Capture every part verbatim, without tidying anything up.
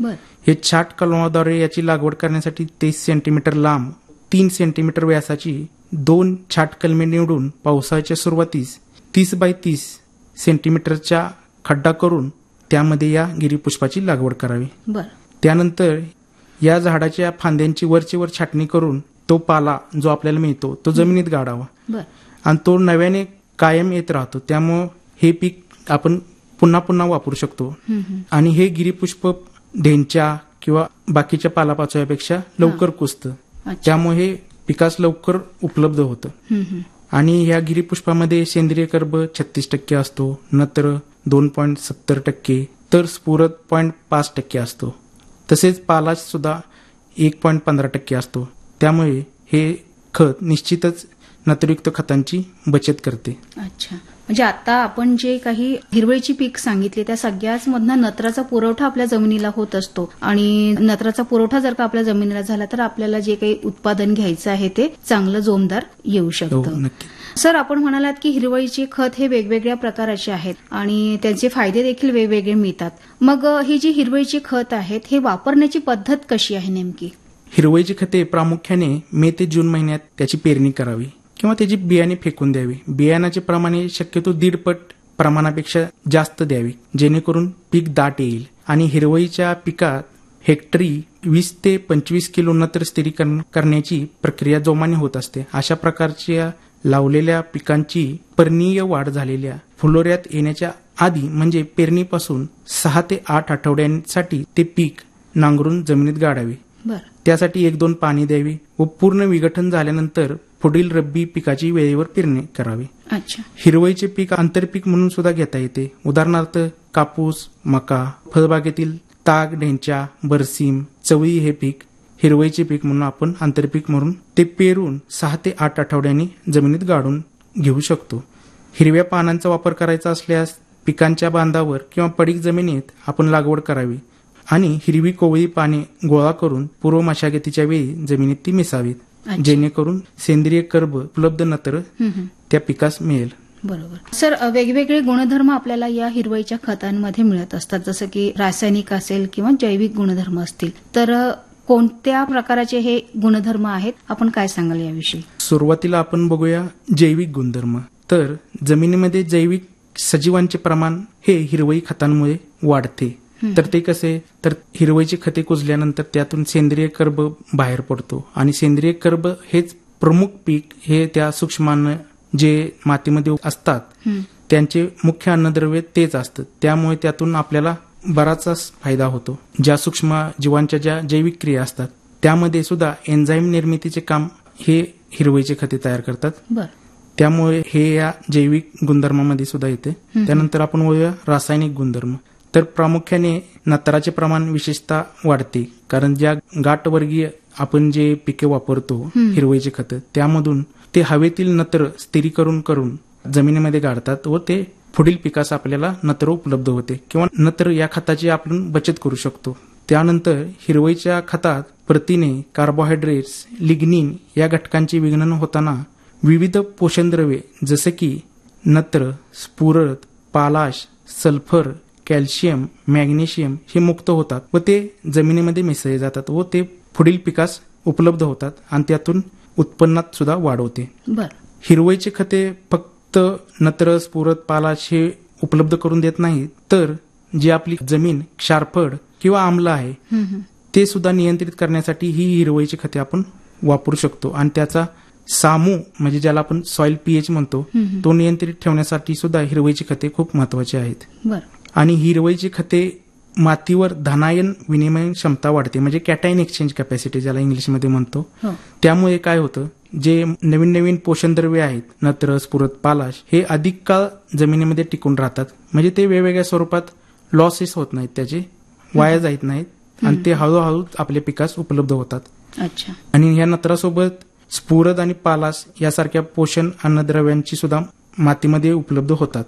बर. हे छाट कलमाद्वारे याची लागवड करण्यासाठी तेवीस सेंटीमीटर लांब, तीन सेंटीमीटर व्यासाची दोन छाट कलमे निवडून पावसाळ्याच्या सुरुवातीस तीस बाय तीस सेंटीमीटरचा खड्डा करून त्यामध्ये या गिरीपुष्पाची लागवड करावी. बर. त्यानंतर या झाडाच्या फांद्यांची वरची वर छाटणी करून तो पाला जो आपल्याला मिळतो तो जमिनीत गाडावा. बर. आणि तो नव्याने कायम येत राहतो. त्यामुळे हे पीक आपण पुन्हा पुन्हा वापरू शकतो. आणि हे गिरीपुष्प ढेंच्या किंवा बाकीच्या पालापाचोळ्यापेक्षा लवकर कुजतं. त्यामुळे हे पिकास लवकर उपलब्ध होतं. आणि या गिरीपुष्पामध्ये सेंद्रिय कर्ब छत्तीस टक्के असतो, नत्र दोन पॉईंट सत्तर टक्के, तर स्फुरद पॉईंट पाच टक्के असतो. तसेच पालाश सुद्धा एक पॉईंट पंधरा टक्के असतो. त्यामुळे हे खत निश्चितच नत्रयुक्त खतांची बचत करते. अच्छा, म्हणजे आता आपण जे काही हिरवळीची पीक सांगितले त्या सगळ्याच मधनं नत्राचा पुरवठा आपल्या जमिनीला होत असतो. आणि नत्राचा पुरवठा जर का आपल्या जमिनीला झाला तर आपल्याला जे काही उत्पादन घ्यायचं आहे ते चांगलं जोमदार येऊ शकतं. सर, आपण म्हणालात की हिरवळीचे खत हे वेगवेगळ्या प्रकाराचे आहेत आणि त्यांचे फायदे देखील वेगवेगळे मिळतात. मग ही जी हिरवळीची खत आहेत हे वापरण्याची पद्धत कशी आहे नेमकी? हिरवळीची खते प्रामुख्याने मे ते जून महिन्यात त्याची पेरणी करावी किंवा त्याची बियाणे फेकून द्यावी. बियाणाचे प्रमाणे शक्यतो दीडपट प्रमाणापेक्षा जास्त द्यावी, जेणेकरून पीक दाट येईल. आणि हिरवळीच्या पिकात हेक्टरी वीस ते पंचवीस किलो नत्र स्थिरीकरण करण्याची प्रक्रिया जोमाने होत असते. अशा प्रकारच्या लावलेल्या पिकांची पर्णीय वाढ झालेल्या फुलोऱ्यात येण्याच्या आधी म्हणजे पेरणीपासून सहा ते आठ आठवड्यांसाठी ते पीक नांगरून जमिनीत गाडावे. त्यासाठी एक दोन पाणी द्यावी व पूर्ण विघटन झाल्यानंतर पुढील रब्बी पिकाची वेळेवर पेरणी करावी. अच्छा. हिरवळीचे पीक आंतरपीक म्हणून सुद्धा घेता येते. उदाहरणार्थ कापूस, मका, फळबागेतील ताग, ढेंच्या, बरसीम, चवळी हे पीक हिरवळीचे पीक म्हणून आपण आंतरपीक म्हणून ते पेरून सहा ते आठ आठवड्यांनी जमिनीत गाडून घेऊ शकतो. हिरव्या पानांचा वापर करायचा असल्यास पिकांच्या बांधावर किंवा पडीक जमिनीत आपण लागवड करावी आणि हिरवी कोवळी पाने गोळा करून पूर्व मशागतीच्या वेळी जमिनीत ती मिसावीत, जेणेकरून सेंद्रिय कर्ब उपलब्ध नत्र त्या पिकास मिळेल. बरोबर. सर, वेगवेगळे गुणधर्म आपल्याला या हिरवळीच्या खतांमध्ये मिळत असतात, जसं की रासायनिक असेल किंवा जैविक गुणधर्म असतील. तर कोणत्या प्रकाराचे हे गुणधर्म आहेत, आपण काय सांगाल याविषयी? सुरुवातीला आपण बघूया जैविक गुणधर्म. तर जमिनीमध्ये जैविक सजीवांचे प्रमाण हे हिरवळी खतांमुळे वाढते. तर ते कसे, तर हिरवळीची खते कुजल्यानंतर त्यातून सेंद्रिय कर्ब बाहेर पडतो आणि सेंद्रिय कर्ब हेच प्रमुख पीक हे त्या सूक्ष्मान्न जे मातीमध्ये असतात त्यांचे मुख्य अन्नद्रव्य तेच असतं. त्यामुळे त्यातून आपल्याला बराचसा फायदा होतो. ज्या सूक्ष्म जीवांच्या ज्या जैविक क्रिया असतात त्यामध्ये सुद्धा एन्झाईम निर्मितीचे काम हे हिरवळीचे खते तयार करतात. त्यामुळे हे या जैविक गुणधर्मामध्ये सुद्धा येते. त्यानंतर आपण बोलूया रासायनिक गुणधर्म. तर प्रामुख्याने नत्राचे प्रमाण विशेषतः वाढते, कारण ज्या गाठवर्गीय आपण जे पिके वापरतो हिरवळीचे खत त्यामधून ते हवेतील नत्र स्थिरीकरण करून जमिनीमध्ये गाडतात व ते पुढील पिकास आपल्याला नत्र उपलब्ध होते किंवा नत्र या खताची आपण बचत करू शकतो. त्यानंतर हिरवळीच्या खतात प्रथिने, कार्बोहायड्रेट्स, लिग्निन या घटकांचे विघटन होताना विविध पोषणद्रव्ये जसे की नत्र, स्फुरद, पालाश, सल्फर, कॅल्शियम, मॅग्नेशियम हे मुक्त होतात व ते जमिनीमध्ये मिसळले जातात व ते पुढील पिकास उपलब्ध होतात आणि त्यातून उत्पन्नात सुद्धा वाढ होते. हिरवळीचे खते फक्त नत्र, स्फुरद, पालाश हे उपलब्ध करून देत नाही, तर जी आपली जमीन क्षारफळ किंवा आम्ल आहे ते सुद्धा नियंत्रित करण्यासाठी ही हिरवळीची खते आपण वापरू शकतो. आणि त्याचा सामू म्हणजे ज्याला आपण सॉइल पीएच म्हणतो तो नियंत्रित ठेवण्यासाठी सुद्धा हिरवळीची खते खूप महत्वाची आहेत. आणि हिरवळीची खते मातीवर धनायन विनिमय क्षमता वाढते, म्हणजे कॅटायन एक्सचेंज कॅपॅसिटी ज्याला इंग्लिशमध्ये म्हणतो. त्यामुळे काय होतं, जे नवीन नवीन पोषणद्रव्ये आहेत नत्र, स्फुरद, पालाश हे अधिक काळ जमिनीमध्ये टिकून राहतात, म्हणजे ते वेगवेगळ्या स्वरूपात लॉसेस होत नाहीत, त्याचे वाया जात नाहीत आणि ते हळूहळू आपल्या पिकास उपलब्ध होतात. अच्छा. आणि या नत्रासोबत स्फुरद आणि पालाश यासारख्या पोषण अन्नद्रव्यांची सुद्धा मातीमध्ये उपलब्ध होतात.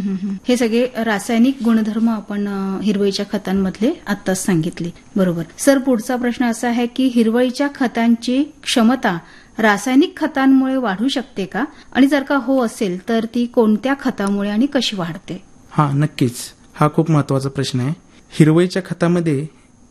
हे सगळे रासायनिक गुणधर्म आपण हिरवळीच्या खतांमधले आत्ताच सांगितले. बरोबर. सर, पुढचा प्रश्न असा आहे की हिरवळीच्या खतांची क्षमता रासायनिक खतांमुळे वाढू शकते का, आणि जर का हो असेल तर ती कोणत्या खतामुळे आणि कशी वाढते? हा, नक्कीच. हा खूप महत्वाचा प्रश्न आहे. हिरवळीच्या खतामध्ये